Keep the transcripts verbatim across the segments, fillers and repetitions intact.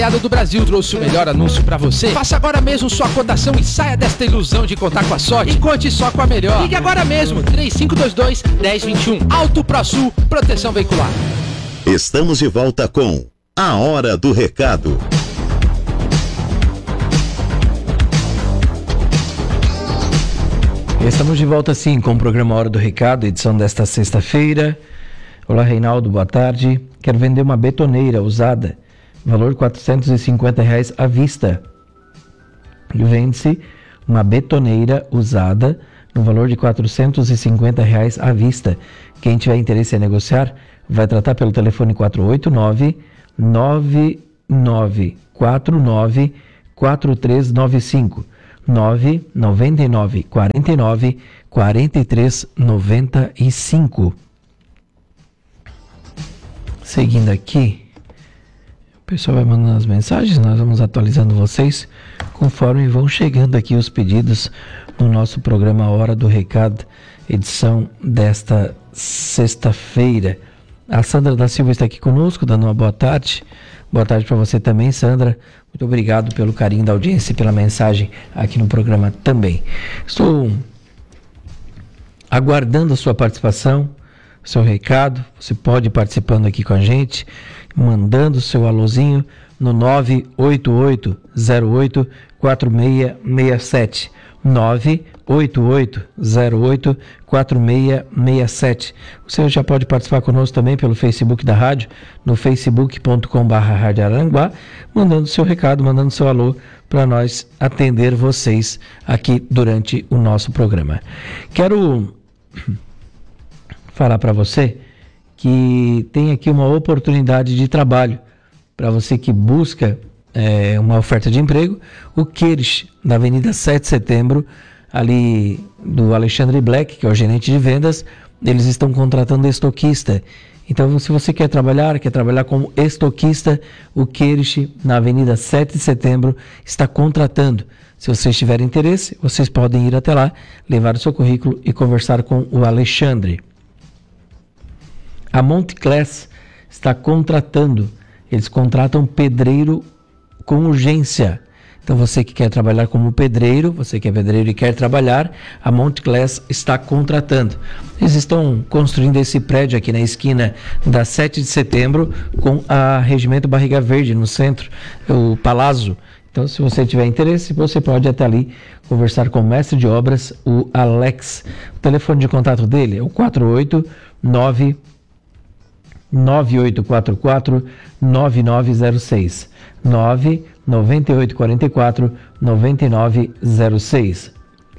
do Brasil trouxe o melhor anúncio pra você. Faça agora mesmo sua cotação e saia desta ilusão de contar com a sorte. E conte só com a melhor. Ligue agora mesmo, três cinco dois dois, um zero dois um. Auto ProSul, proteção veicular. Estamos de volta com A Hora do Recado. Estamos de volta sim com o programa Hora do Recado, edição desta sexta-feira. Olá, Reinaldo, boa tarde. Quero vender uma betoneira usada, valor quatrocentos e cinquenta reais à vista. Vende-se uma betoneira usada no valor de quatrocentos e cinquenta reais à vista. Quem tiver interesse em negociar, vai tratar pelo telefone quatro oito nove, nove nove quatro nove, quatro três nove cinco, nove nove nove quatro nove, quatro três nove cinco. Seguindo aqui, o pessoal vai mandando as mensagens, nós vamos atualizando vocês conforme vão chegando aqui os pedidos no nosso programa Hora do Recado, edição desta sexta-feira. A Sandra da Silva está aqui conosco, dando uma boa tarde. Boa tarde para você também, Sandra. Muito obrigado pelo carinho da audiência e pela mensagem aqui no programa também. Estou aguardando a sua participação, seu recado. Você pode ir participando aqui com a gente, mandando seu alôzinho no nove oito oito, zero oito, quatro seis seis sete. nove oito oito, zero oito, quatro seis seis sete. Você já pode participar conosco também pelo Facebook da rádio, no facebook ponto com barra rádio Araranguá, mandando seu recado, mandando seu alô para nós atender vocês aqui durante o nosso programa. Quero falar para você que tem aqui uma oportunidade de trabalho para você que busca é, uma oferta de emprego. O Queires, na Avenida sete de Setembro, ali do Alexandre Black, que é o gerente de vendas, eles estão contratando estoquista. Então, se você quer trabalhar, quer trabalhar como estoquista, o Queires, na Avenida sete de Setembro, está contratando. Se vocês tiverem interesse, vocês podem ir até lá, levar o seu currículo e conversar com o Alexandre. A Montclass está contratando, eles contratam pedreiro com urgência. Então você que quer trabalhar como pedreiro, você que é pedreiro e quer trabalhar, a Montclass está contratando. Eles estão construindo esse prédio aqui na esquina da sete de Setembro com a Regimento Barriga Verde no centro, o Palazzo. Então, se você tiver interesse, você pode até ali conversar com o mestre de obras, o Alex. O telefone de contato dele é o quatro oito nove, nove oito quatro quatro, nove nove zero seis, nove nove oito quatro quatro, nove nove zero seis.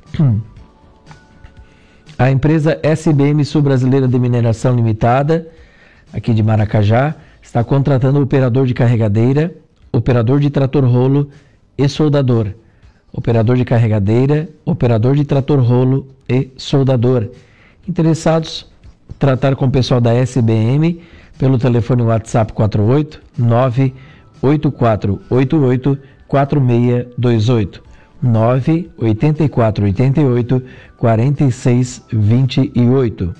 A empresa S B M Sul Brasileira de Mineração Limitada, aqui de Maracajá, está contratando operador de carregadeira, operador de trator rolo e soldador. Operador de carregadeira, operador de trator rolo e soldador. Interessados, tratar com o pessoal da S B M pelo telefone WhatsApp quatro oito nove oito quatro oito oito quatro seis dois oito, nove oito quatro oito oito quatro seis dois oito.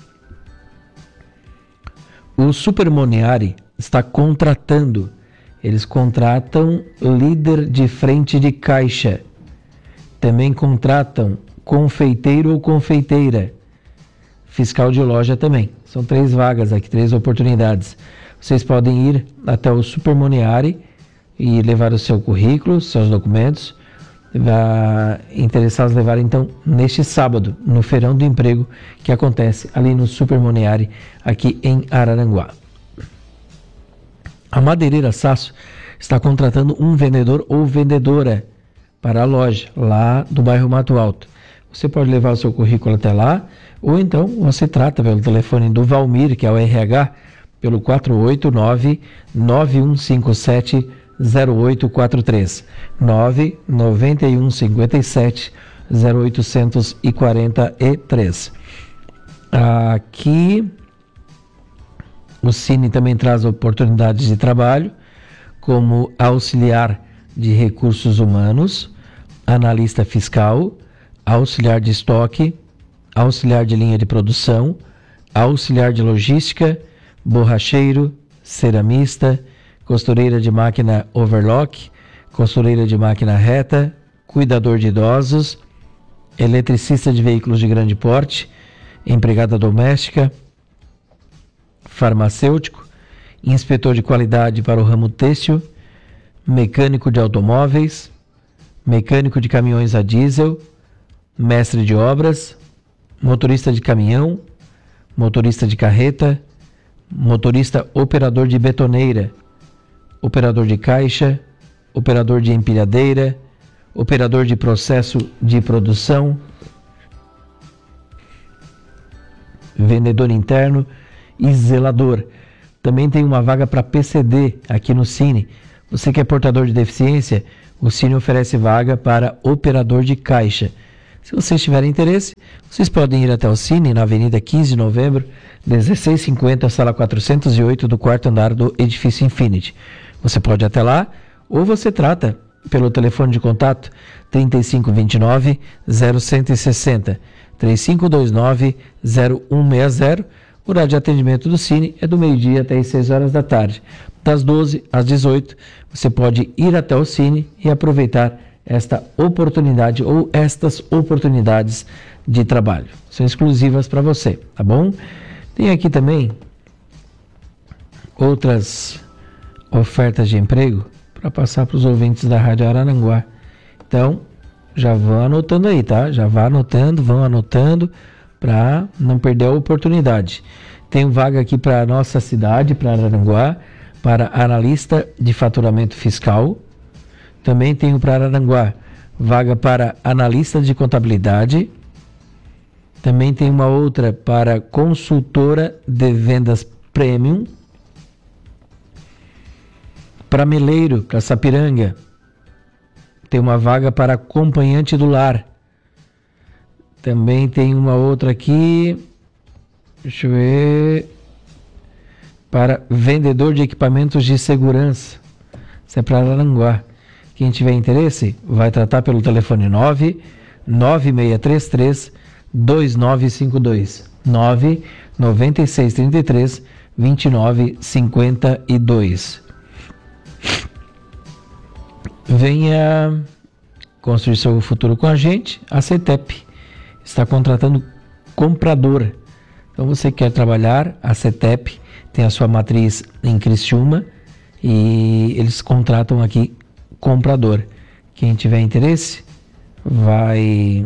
O Supermoniari está contratando, eles contratam líder de frente de caixa, também contratam confeiteiro ou confeiteira, fiscal de loja também. São três vagas aqui, três oportunidades. Vocês podem ir até o Supermoniari e levar o seu currículo, seus documentos. Vai interessados levar então neste sábado, no Feirão do Emprego, que acontece ali no Supermoniari, aqui em Araranguá. A Madeireira Sasso está contratando um vendedor ou vendedora para a loja, lá do bairro Mato Alto. Você pode levar o seu currículo até lá, ou então você trata pelo telefone do Valmir, que é o R H, pelo quatro oito nove, nove um cinco sete, zero oito quatro três, nove nove um cinco sete, zero oito quatro três. Aqui o Cine também traz oportunidades de trabalho como auxiliar de recursos humanos, analista fiscal, auxiliar de estoque, auxiliar de linha de produção, auxiliar de logística, borracheiro, ceramista, costureira de máquina overlock, costureira de máquina reta, cuidador de idosos, eletricista de veículos de grande porte, empregada doméstica, farmacêutico, inspetor de qualidade para o ramo têxtil, mecânico de automóveis, mecânico de caminhões a diesel, mestre de obras, motorista de caminhão, motorista de carreta, motorista operador de betoneira, operador de caixa, operador de empilhadeira, operador de processo de produção, vendedor interno e zelador. Também tem uma vaga para P C D aqui no Cine. Você que é portador de deficiência, o Cine oferece vaga para operador de caixa. Se vocês tiverem interesse, vocês podem ir até o Cine na Avenida quinze de Novembro, dezesseis cinquenta, sala quatrocentos e oito, do quarto andar do edifício Infinity. Você pode ir até lá, ou você trata pelo telefone de contato trinta e cinco, vinte e nove, zero cento e sessenta, trinta e cinco, vinte e nove, zero um sessenta zero. O horário de atendimento do Cine é do meio-dia até as seis horas da tarde. Das doze às dezoito, você pode ir até o Cine e aproveitar esta oportunidade ou estas oportunidades de trabalho. São exclusivas para você, tá bom? Tem aqui também outras ofertas de emprego para passar para os ouvintes da Rádio Araranguá. Então, já vão anotando aí, tá? Já vá anotando, vão anotando para não perder a oportunidade. Tem vaga aqui para a nossa cidade, para Araranguá, para analista de faturamento fiscal. Também tenho para Araranguá vaga para analista de contabilidade. Também tem uma outra para consultora de vendas premium. Para Meleiro, Caçapiranga, tem uma vaga para acompanhante do lar. Também tem uma outra aqui, deixa eu ver, para vendedor de equipamentos de segurança. Isso é para Araranguá. Quem tiver interesse, vai tratar pelo telefone nove nove seis três três, dois nove cinco dois, nove nove seis três três, dois nove cinco dois. Venha construir seu futuro com a gente. A CETEP está contratando comprador. Então você quer trabalhar, a CETEP tem a sua matriz em Criciúma e eles contratam aqui comprador. Quem tiver interesse vai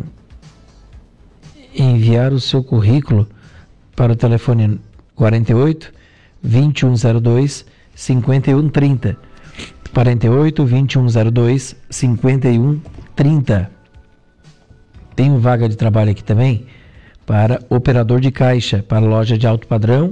enviar o seu currículo para o telefone quarenta e oito, vinte e um zero dois, cinquenta e um trinta. quarenta e oito, vinte e um zero dois, cinquenta e um trinta. Tem vaga de trabalho aqui também para operador de caixa para loja de alto padrão.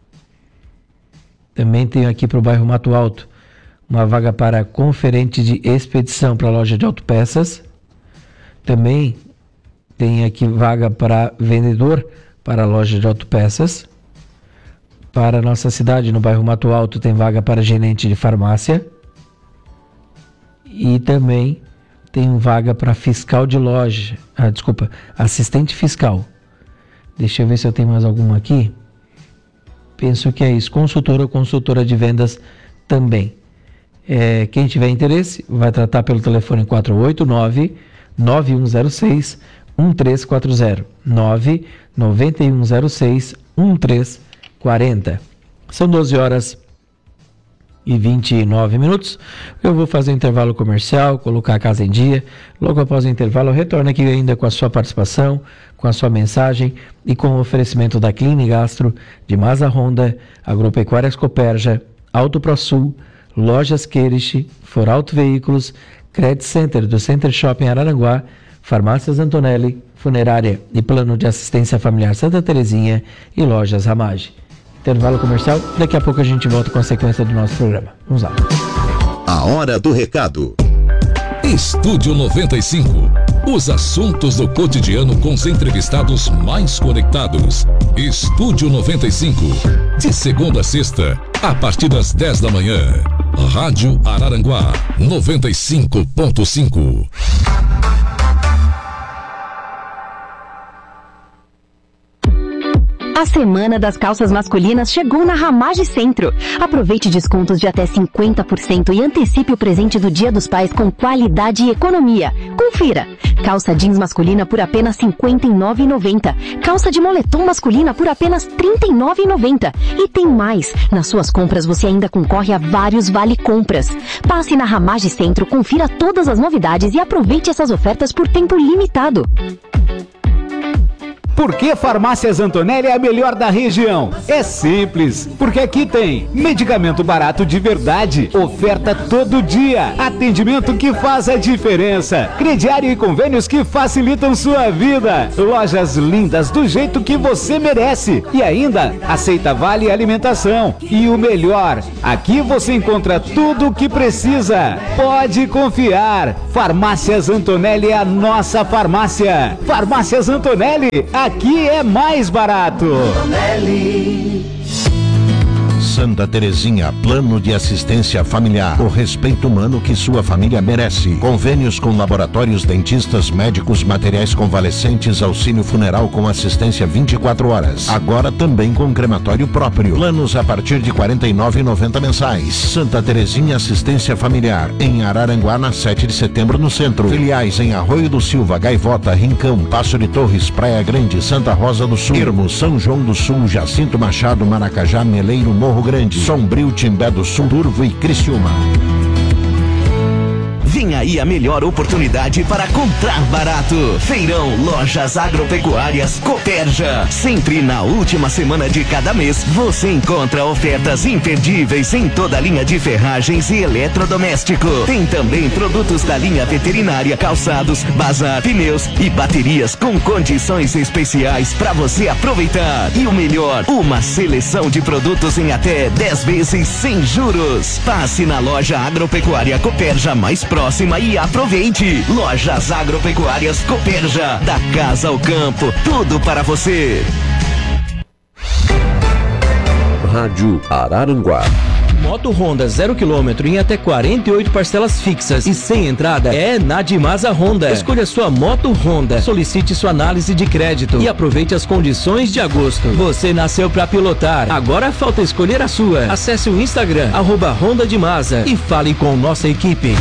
Também tem aqui para o bairro Mato Alto uma vaga para conferente de expedição para loja de autopeças. Também tem aqui vaga para vendedor para loja de autopeças. Para a nossa cidade, no bairro Mato Alto, tem vaga para gerente de farmácia. E também tem vaga para fiscal de loja. Ah, desculpa, assistente fiscal. Deixa eu ver se eu tenho mais alguma aqui. Penso que é isso. Consultora ou consultora de vendas também. É, quem tiver interesse, vai tratar pelo telefone quatro oito nove, nove um zero seis, um três quatro zero. nove nove um zero seis, um três quatro zero. São doze horas e vinte e nove minutos. Eu vou fazer um intervalo comercial, colocar a casa em dia. Logo após o intervalo, eu retorno aqui ainda com a sua participação, com a sua mensagem e com o oferecimento da Cline Gastro, de Masa Honda, Agropecuárias Copérgia, Auto ProSul, Lojas Queirich, For Auto Veículos, Credit Center do Center Shopping Araranguá, Farmácias Antonelli, Funerária e Plano de Assistência Familiar Santa Terezinha e Lojas Ramage. Intervalo comercial, daqui a pouco a gente volta com a sequência do nosso programa. Vamos lá. A hora do recado. Estúdio noventa e cinco. Os assuntos do cotidiano com os entrevistados mais conectados. Estúdio noventa e cinco. De segunda a sexta, a partir das dez da manhã. Rádio Araranguá noventa e cinco ponto cinco. A semana das calças masculinas chegou na Ramage Centro. Aproveite descontos de até cinquenta por cento e antecipe o presente do Dia dos Pais com qualidade e economia. Confira. Calça jeans masculina por apenas cinquenta e nove reais e noventa centavos. Calça de moletom masculina por apenas trinta e nove reais e noventa centavos. E tem mais. Nas suas compras você ainda concorre a vários vale-compras. Passe na Ramage Centro, confira todas as novidades e aproveite essas ofertas por tempo limitado. Por que Farmácias Antonelli é a melhor da região? É simples, porque aqui tem medicamento barato de verdade, oferta todo dia, atendimento que faz a diferença, crediário e convênios que facilitam sua vida, lojas lindas do jeito que você merece e ainda aceita vale alimentação. E o melhor, aqui você encontra tudo o que precisa. Pode confiar, Farmácias Antonelli é a nossa farmácia. Farmácias Antonelli, aqui é mais barato. Santa Terezinha, plano de assistência familiar. O respeito humano que sua família merece. Convênios com laboratórios, dentistas, médicos, materiais convalescentes, auxílio funeral com assistência vinte e quatro horas. Agora também com crematório próprio. Planos a partir de quarenta e nove reais e noventa centavos mensais. Santa Terezinha Assistência Familiar. Em Araranguá, na sete de setembro, no centro. Filiais em Arroio do Silva, Gaivota, Rincão, Passo de Torres, Praia Grande, Santa Rosa do Sul, Irmo, São João do Sul, Jacinto Machado, Maracajá, Meleiro, Morro Grande, Sombrio, Timbé do Sul, Turvo e Criciúma. Vem aí a melhor oportunidade para comprar barato. Feirão Lojas Agropecuárias Copérgia. Sempre na última semana de cada mês, você encontra ofertas imperdíveis em toda a linha de ferragens e eletrodoméstico. Tem também produtos da linha veterinária, calçados, bazar, pneus e baterias com condições especiais para você aproveitar. E o melhor, uma seleção de produtos em até dez vezes sem juros. Passe na loja Agropecuária Copérgia mais próxima e aproveite. Lojas Agropecuárias Copérgia, da casa ao campo, tudo para você. Rádio Araranguá. Moto Honda zero quilômetro em até quarenta e oito parcelas fixas e sem entrada é na Dimasa Honda. Escolha sua moto Honda, solicite sua análise de crédito e aproveite as condições de agosto. Você nasceu para pilotar, agora falta escolher a sua. Acesse o Instagram, arroba Honda Dimasa e fale com nossa equipe.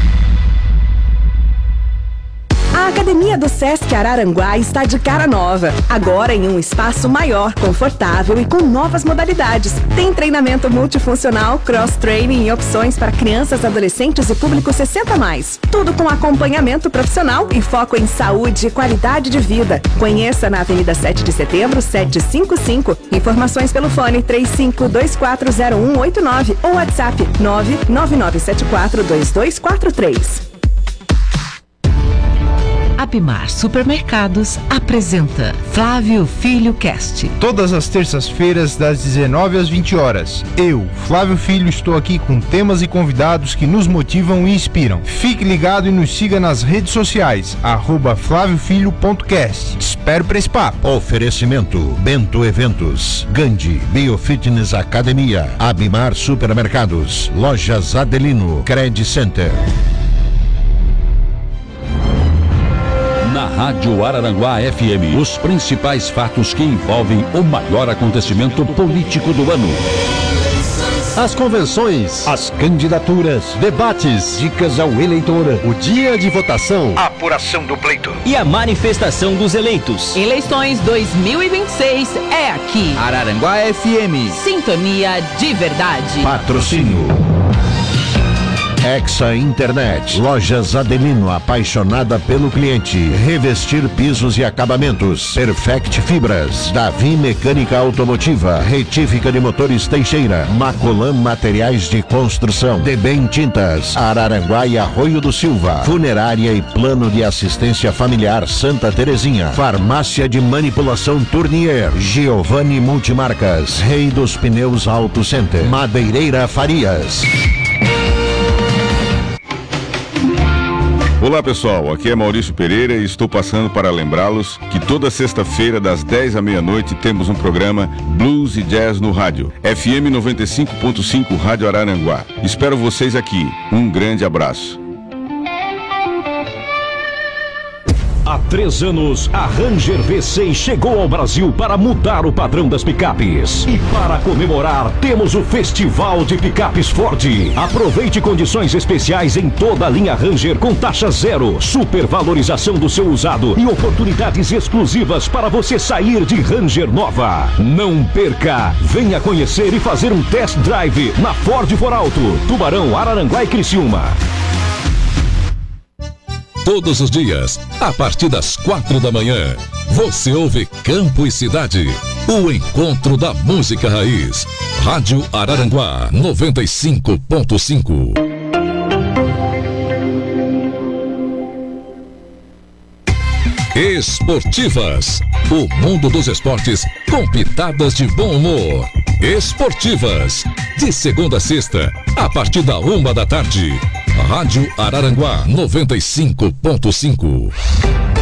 A Academia do Sesc Araranguá está de cara nova, agora em um espaço maior, confortável e com novas modalidades. Tem treinamento multifuncional, cross-training e opções para crianças, adolescentes e público sessenta mais. Tudo com acompanhamento profissional e foco em saúde e qualidade de vida. Conheça na Avenida sete de setembro, setecentos e cinquenta e cinco. Informações pelo fone três cinco dois quatro zero um oito nove ou WhatsApp nove nove nove sete quatro dois dois quatro três. Abimar Supermercados apresenta Flávio Filho Cast. Todas as terças-feiras, das dezenove às vinte horas. Eu, Flávio Filho, estou aqui com temas e convidados que nos motivam e inspiram. Fique ligado e nos siga nas redes sociais, arroba flávio filho ponto cast. Espero para esse papo. Oferecimento Bento Eventos, Gandhi, Biofitness Academia, Abimar Supermercados, Lojas Adelino, Credit Center. Na Rádio Araranguá F M, os principais fatos que envolvem o maior acontecimento político do ano. As convenções, as candidaturas, debates, dicas ao eleitor, o dia de votação, a apuração do pleito e a manifestação dos eleitos. Eleições dois mil e vinte e seis é aqui. Araranguá F M. Sintonia de verdade. Patrocínio Exa Internet, Lojas Adelino, apaixonada pelo cliente. Revestir pisos e acabamentos. Perfect Fibras, Davi Mecânica Automotiva, Retífica de Motores Teixeira, Macolan Materiais de Construção, Debem Tintas, Araranguá e Arroio do Silva, Funerária e Plano de Assistência Familiar Santa Terezinha, Farmácia de Manipulação Tournier, Giovanni Multimarcas, Rei dos Pneus Auto Center, Madeireira Farias. Olá pessoal, aqui é Maurício Pereira e estou passando para lembrá-los que toda sexta-feira das dez à meia-noite temos um programa Blues e Jazz no rádio, F M noventa e cinco ponto cinco Rádio Araranguá. Espero vocês aqui, um grande abraço. Há três anos, a Ranger V seis chegou ao Brasil para mudar o padrão das picapes. E para comemorar, temos o Festival de Picapes Ford. Aproveite condições especiais em toda a linha Ranger com taxa zero, supervalorização do seu usado e oportunidades exclusivas para você sair de Ranger nova. Não perca! Venha conhecer e fazer um test drive na Ford For Auto, Tubarão, Araranguá e Criciúma. Todos os dias, a partir das quatro da manhã, você ouve Campo e Cidade, o encontro da música raiz. Rádio Araranguá noventa e cinco ponto cinco. Esportivas, o mundo dos esportes com pitadas de bom humor. Esportivas, de segunda a sexta, a partir da uma da tarde. Rádio Araranguá noventa e cinco ponto cinco.